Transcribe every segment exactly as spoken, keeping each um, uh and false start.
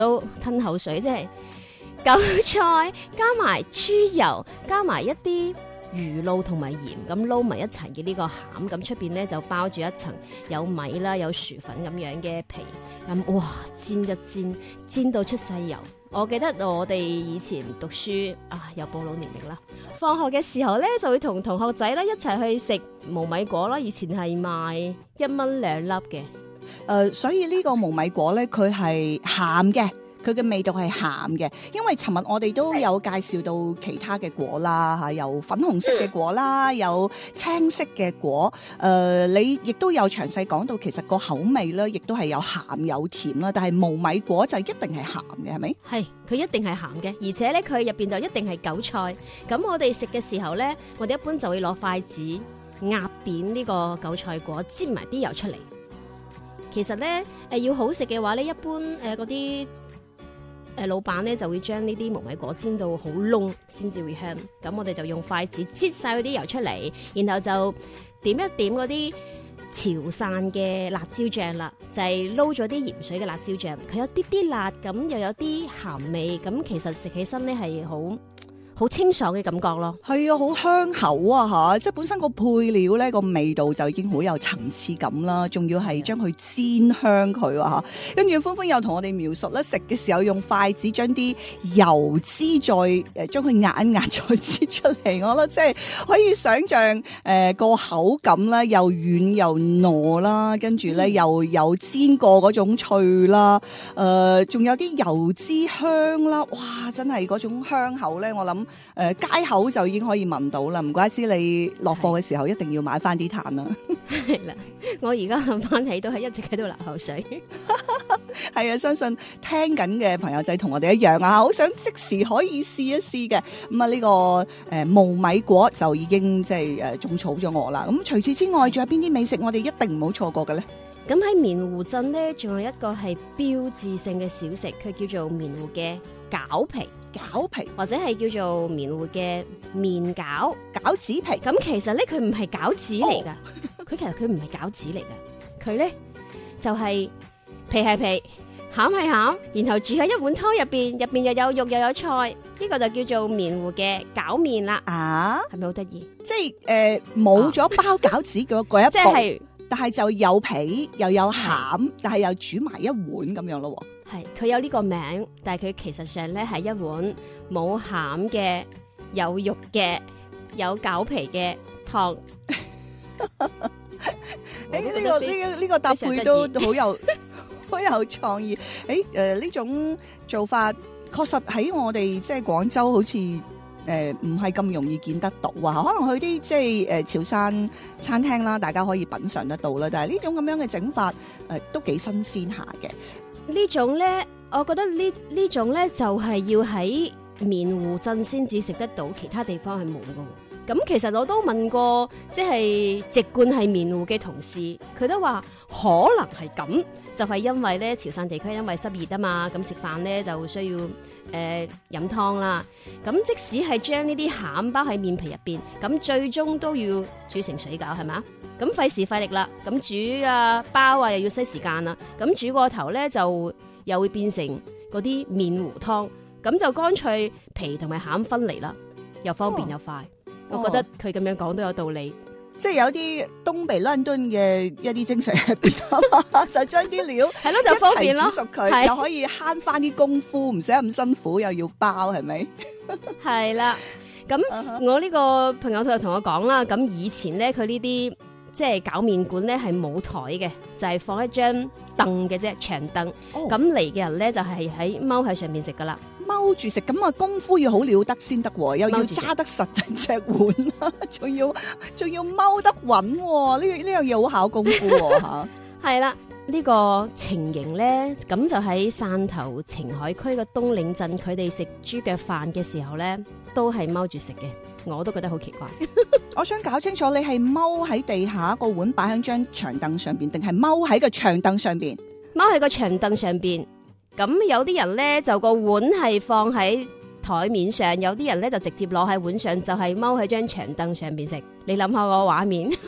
都吞口水，即係韭菜加埋豬油，加埋一啲魚露同埋鹽咁撈埋一齊嘅呢個餡，咁出邊咧就包住一層有米啦、有薯粉咁樣嘅皮，咁哇煎一煎，煎到出晒油。我記得我哋以前讀書啊，又暴露年齡啦。放學嘅時候咧，就會同同學仔咧一齊去食無米果啦。以前係賣一蚊兩粒嘅。 誒、呃，所以呢個無米果咧，佢係鹹嘅，佢嘅味道係鹹嘅。因為尋日我哋都有介紹到其他嘅果啦，嚇，有粉紅色嘅果啦，有青色嘅果。誒、呃，你亦都有詳細講到，其實個口味咧，亦都係有鹹有甜啦。但係無米果就一定係鹹嘅，係咪？ 係，佢一定係鹹嘅，而且咧佢入邊就一定係韭菜。咁我哋食嘅時候咧，我哋一般就會攞筷子壓扁呢個韭菜果，擠埋啲油出嚟。其實咧，誒要好食嘅話咧，一般誒嗰啲誒老闆咧就會將呢啲無米果煎到好燶先至會香。咁我哋就用筷子擠晒嗰啲油出嚟，然後就點一點嗰啲潮汕嘅辣椒醬啦，就係撈咗啲鹽水嘅辣椒醬，佢有啲啲辣，咁又有啲鹹味，咁其實食起身咧係好好清爽嘅感覺咯。 係啊，好香口啊吓，即係本身個配料咧個味道就已經好有層次感啦，仲要係將佢煎香佢啊吓。跟住歡歡又同我哋描述咧，食嘅時候用筷子將啲油脂再誒將佢壓一壓再擠出嚟，我覺得即係可以想象誒個口感咧又軟又糯啦，跟住咧又有煎過嗰種脆啦，誒、呃、仲有啲油脂香啦，哇！真係嗰種香口咧，我諗。誒、呃，街口就已經可以聞到啦，唔怪之你落貨嘅時候一定要買翻啲炭啦。 係啦，我而家諗翻起都係一直喺度流口水。 係啊，相信聽緊嘅朋友仔同我哋一樣啊，好想即時可以試一試嘅。咁啊，呢個誒、呃、無米果就已經即係誒種草咗我啦。咁除此之外，仲有邊啲美食我哋一定唔好錯過嘅咧？ 咁喺棉湖鎮咧，仲有一個係標誌性嘅小食，佢叫做棉湖嘅餃皮。 餃皮或者係叫做棉湖嘅麵餃餃子皮， 咁其實咧佢唔係餃子嚟噶，佢、哦、其實佢唔係餃子嚟噶，佢咧就係、是、皮係皮，餡係餡，然後煮喺一碗湯入邊，入邊又有肉又有菜，呢、這個就叫做棉湖嘅餃麵啦。啊，係咪好得意？ 即係誒冇咗包餃子嗰嗰一步，即係，但係就有皮又有餡，但係又煮埋一碗咁樣咯。 係，佢有呢個名，但係佢其實上咧係一碗冇餡嘅、有肉嘅、有餃皮嘅湯。 誒，呢個呢個呢個搭配都好有好有創意。誒，誒呢種做法確實喺我哋即係廣州好似誒唔係咁容易見得到啊。可能去啲即係誒潮汕餐廳啦，大家可以品嘗得到啦。但係呢種咁樣嘅整法誒都幾新鮮下嘅。呢種咧，我覺得呢呢種咧就係要喺棉湖鎮先至食得到，其他地方係冇噶。咁其實我都問過，即係籍貫係棉湖嘅同事，佢都話可能係咁，就係因為咧潮汕地區因為濕熱啊嘛，咁食飯咧就需要誒飲湯啦。咁即使係將呢啲餡包喺麵皮入邊，咁最終都要煮成水餃，係咪？咁費時費力啦，咁煮啊包啊又要嘥時間啦，咁煮過頭咧就又會變成嗰啲麵糊湯，咁就乾脆皮同埋餡分離啦，又方便又快。哦、我覺得佢咁樣講都有道理， 即係有啲東北倫敦嘅一啲精髓入邊，就將啲料係咯就方便咯，煮熟佢又可以慳翻啲功夫，唔使咁辛苦，又要包，係咪？ 係啦，咁、uh-huh. 我呢個朋友佢就同我講啦，咁以前咧佢呢啲。即係餃麵館咧係冇台嘅，就係、是、放一張凳嘅啫，長凳。咁嚟嘅人咧就係喺踎喺上面食噶啦， 踎住食。咁啊功夫要好了得先得，又要揸得實隻碗啦，仲要仲要踎得穩。呢呢樣嘢好考功夫吓。係啦，呢、這個情形咧，咁就喺汕頭澄海區嘅東嶺鎮，佢哋食豬腳飯嘅時候咧，都係踎住食嘅。我都覺得好奇怪。 我想搞清楚，你係踎喺地下個碗擺喺張長凳上邊，定係踎喺個長凳上邊？ 踎喺個長凳上邊。咁有啲人咧就個碗係放喺台面上，有啲人咧就直接攞喺碗上，就係踎喺張長凳上邊食。你諗下個畫面。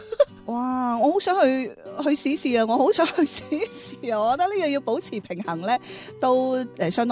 哇！我好想去去試試啊！我好想去試試啊！我覺得呢個要保持平衡咧，都誒相當